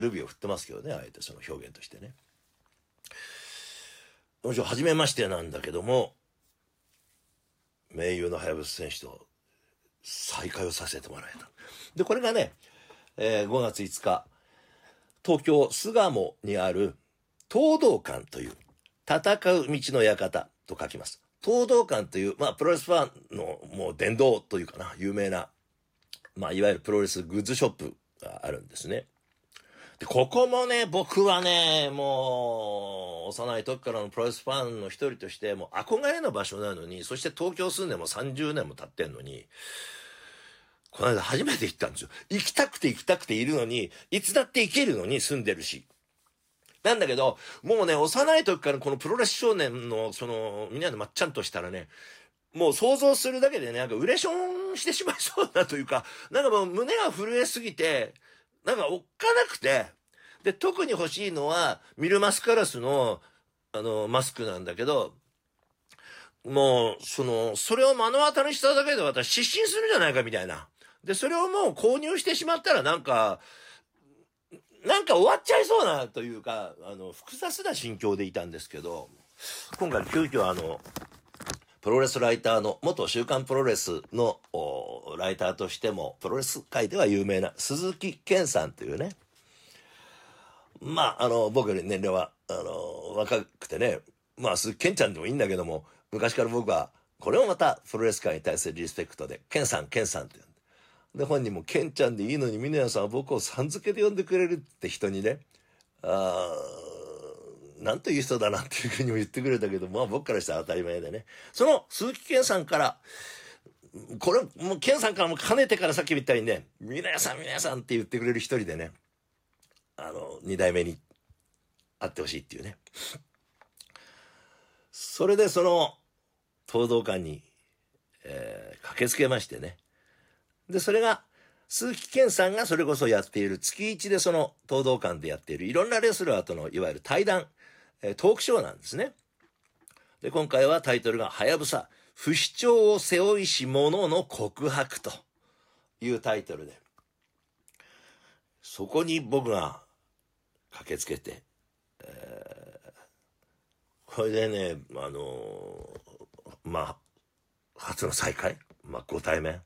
ルビを振ってますけどね、あえてその表現としてね。もちろん初めましてなんだけども、盟友のハヤブサ選手と再会をさせてもらえた。で、これがね、5月5日、東京巣鴨にある東道館という戦う道の館と書きます。東道館という、プロレスファンのもう殿堂というかな、有名な、いわゆるプロレスグッズショップがあるんですね。で、ここもね、僕はね、もう、幼い時からのプロレスファンの一人として、もう憧れの場所なのに、そして東京住んでも30年も経ってんのに、この間初めて行ったんですよ。行きたくているのに、いつだって行けるのに住んでるし。なんだけど、もうね、幼い時からこのプロレス少年の、みんなでまっちゃんとしたらね、もう想像するだけでね、うれしょんしてしまいそうなというか、もう胸が震えすぎて、おっかなくて、で、特に欲しいのは、ミルマスカラスの、マスクなんだけど、もう、それを目の当たりにしただけで私失神するんじゃないかみたいな。で、それをもう購入してしまったら終わっちゃいそうなというか、複雑な心境でいたんですけど、今回急遽プロレスライターの、元週刊プロレスのライターとしても、プロレス界では有名な鈴木健さんというね、僕より年齢は、若くてね、鈴木健ちゃんでもいいんだけども、昔から僕は、これもまたプロレス界に対するリスペクトで、健さんって呼んで。で、本人もケンちゃんでいいのに、ミネヤさんは僕をさん付けで呼んでくれるって人にね、なんという人だなっていうふうにも言ってくれたけど、僕からしたら当たり前でね。その鈴木健さんから、これ、もう健さんからも兼ねてからさっきみたいにね、ミネヤさんって言ってくれる一人でね、二代目に会ってほしいっていうね。それで東道館に、駆けつけましてね。で、それが、鈴木健さんがそれこそやっている、月一で東道館でやっている、いろんなレスラーとのいわゆる対談、トークショーなんですね。で、今回はタイトルが、はやぶさ、不死鳥を背負いし者の告白というタイトルで、そこに僕が駆けつけて、これでね、初の再会、ご対面、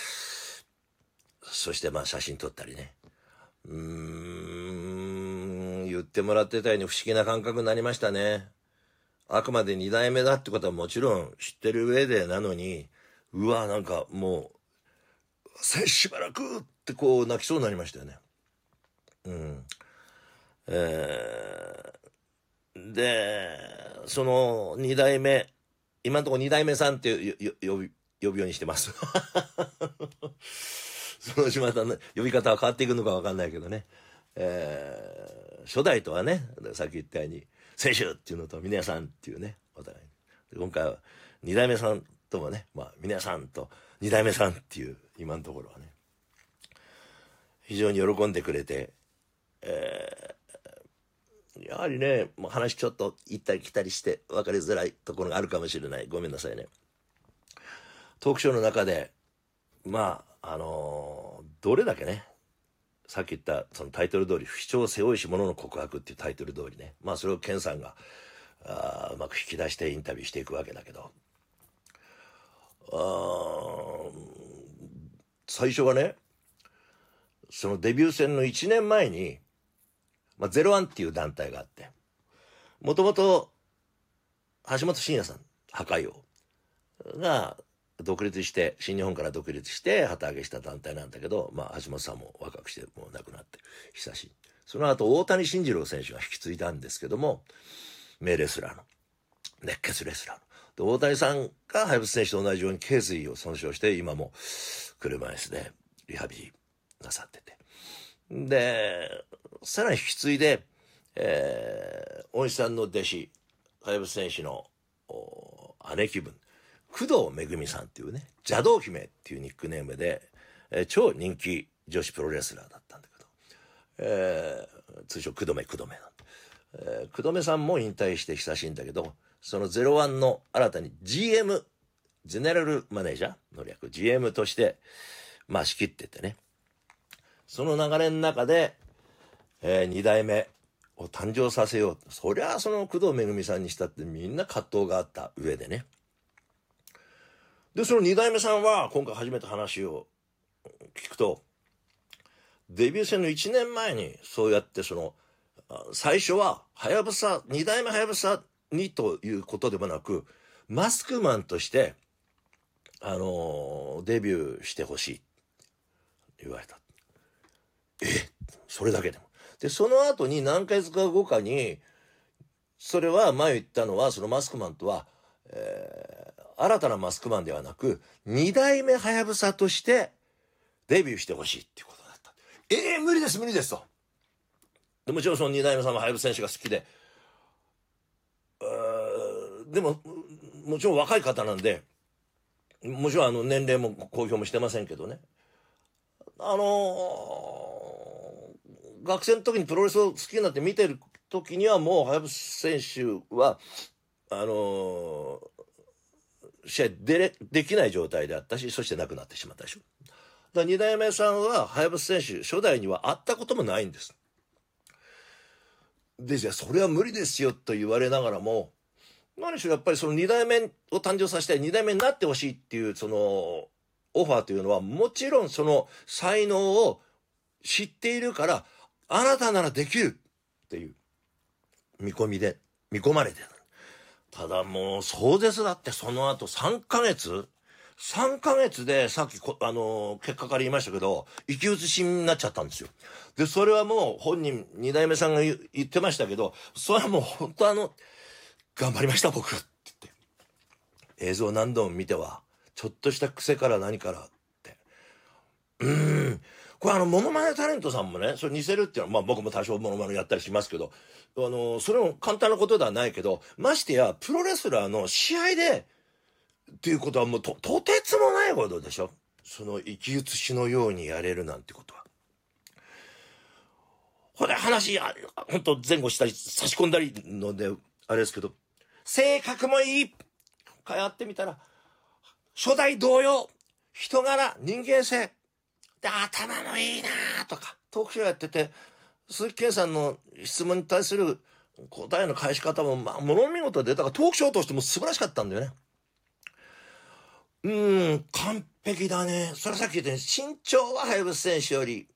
そして写真撮ったりね。言ってもらってたように不思議な感覚になりましたね。あくまで二代目だってことはもちろん知ってる上でなのに、もう、しばらくって泣きそうになりましたよね。で、その二代目、今のところ二代目さんって呼ぶようにしてます。そのうちまたね、呼び方は変わっていくのかわかんないけどね。初代とはね、さっき言ったように、選手っていうのと峰屋さんっていうね、お互いに。今回は二代目さんともね、峰屋さんと二代目さんっていう、今のところはね、非常に喜んでくれて、やはりね、話ちょっと行ったり来たりして分かりづらいところがあるかもしれない。ごめんなさいね。トークショーの中で、どれだけね、さっき言ったそのタイトル通り、不死鳥を背負いし者の告白っていうタイトル通りね、それをケンさんがうまく引き出してインタビューしていくわけだけど、最初はね、そのデビュー戦の1年前に、01っていう団体があって、もともと橋本真也さん、破壊王が独立して、新日本から独立して旗揚げした団体なんだけど、橋本さんも若くしてもう亡くなって久しい。その後大谷慎次郎選手が引き継いだんですけども、名レスラーの、熱血レスラーの。で、大谷さんがハヤブサ選手と同じように頸髄を損傷して、今も車椅子でリハビリなさってて。で、さらに引き継いで、大西さんの弟子、ハヤブサ選手の姉貴分、工藤めぐみさんっていうね、邪道姫っていうニックネームで、超人気女子プロレスラーだったんだけど、通称くどめなんで。くどめさんも引退して久しいんだけど、その01の新たに GM、ゼネラルマネージャーの略、GM として、仕切っててね。その流れの中で、 二代目を誕生させよう。そりゃその工藤めぐみさんにしたってみんな葛藤があった上でね。で、その二代目さんは今回初めて話を聞くと、デビュー戦の1年前にそうやって最初は二代目はやぶさにということでもなく、マスクマンとして、デビューしてほしい言われた。それだけでも。で、その後に何ヶ月か後かに、それは前言ったのは、そのマスクマンとは、新たなマスクマンではなく、二代目はやぶさとしてデビューしてほしいっていうことだった。無理です、無理ですと。でもちろんその二代目さんもはやぶさ選手が好きで、でも、もちろん若い方なんで、もちろん年齢も公表もしてませんけどね。学生の時にプロレスを好きになって見てる時にはもうはやぶさ選手は、試合できない状態であったし、そして亡くなってしまったでしょ。だから二代目さんははやぶさ選手、初代には会ったこともないんです。で、じゃあそれは無理ですよと言われながらも、何しろやっぱりその二代目を誕生させたい、二代目になってほしいっていうそのオファーというのは、もちろんその才能を知っているから、あなたならできるっていう見込まれてる。ただもう壮絶だって、その後3ヶ月でさっき結果から言いましたけど、生き写しになっちゃったんですよ。で、それはもう本人、二代目さんが言ってましたけど、それはもう本当頑張りました僕って言って。映像何度も見ては、ちょっとした癖から何からって。これモノマネタレントさんもね、それ似せるっていうのは、僕も多少モノマネやったりしますけど、それも簡単なことではないけど、ましてや、プロレスラーの試合で、っていうことはもうとてつもないことでしょ。その生き写しのようにやれるなんてことは。これ話、本当前後したり、差し込んだりので、あれですけど、性格もいい。やってみたら、初代同様、人柄、人間性、で、頭もいいなとか、トークショーやってて、鈴木健さんの質問に対する答えの返し方も、もの見事で、だからトークショーとしても素晴らしかったんだよね。完璧だね。それさっき言ったように、身長ははやぶさ選手より、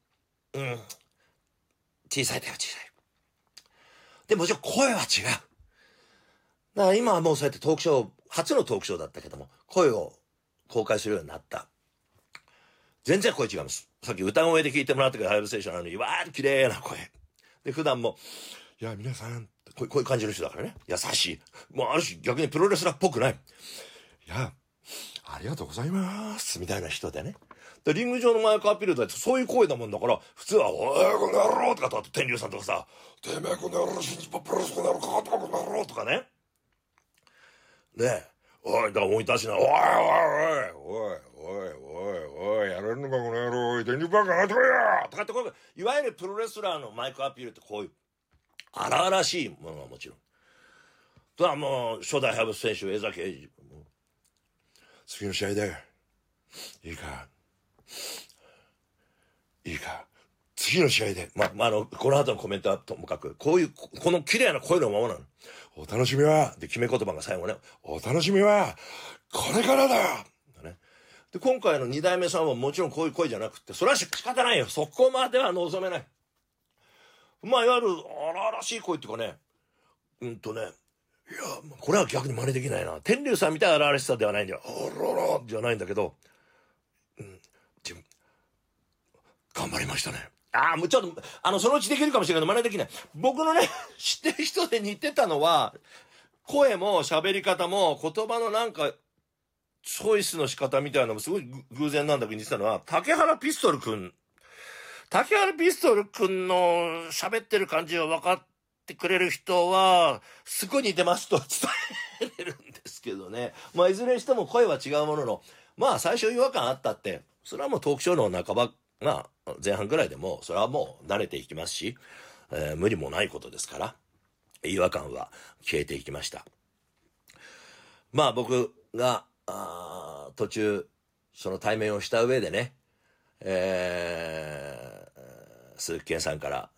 小さいだよ、小さい。でもちろん声は違う。だから今はもうそうやってトークショー、初のトークショーだったけども、声を公開するようになった。全然声違います。さっき歌声で聞いてもらったけど、はやぶさ選手なのに、わー綺麗な声。で、普段も、いや、皆さん、こういう感じの人だからね。優しい。もうある種逆にプロレスラーっぽくない。いや、ありがとうございます。みたいな人でね。で、リング上のマイクアピールだってそういう声だもんだから、普通は、おい、この野郎とかと、天竜さんとかさ、てめえこの野郎、新日本プロレスこの野郎、かかってこの野郎とかね。ねえ、おい、だ、思い出しな、おい、おい、おい、おい、おい、やれるのかこの野郎、天竜バカなとこやとかってこういう、いわゆるプロレスラーのマイクアピールってこういう、荒々しいものはもちろん。とはもう、初代ハブス選手、江崎英二。次の試合で、いいか、次の試合で、この後のコメントはともかく、この綺麗な声のままなの。お楽しみは、で、決め言葉が最後ね、お楽しみは、これからだよ、ね、で、今回の二代目さんはもちろんこういう声じゃなくって、それは仕方ないよ。そこまでは望めない。いわゆる荒々しい声っていうかね、いや、これは逆に真似できないな。天竜さんみたいな荒々しさではないんだよ。あららじゃないんだけど、頑張りましたね。もうちょっと、そのうちできるかもしれないけど、真似できない。僕のね、知ってる人で似てたのは、声も喋り方も言葉のなんか、チョイスの仕方みたいなのもすごい偶然なんだけど似てたのは、竹原ピストルくんの喋ってる感じが分かってくれる人は、すごい似てますと伝えれるんですけどね。いずれにしても声は違うものの、最初違和感あったって、それはもうトークショーの半ば、前半ぐらいでも、それはもう慣れていきますし、無理もないことですから、違和感は消えていきました。僕が、途中、その対面をした上でね、鈴木健さんから、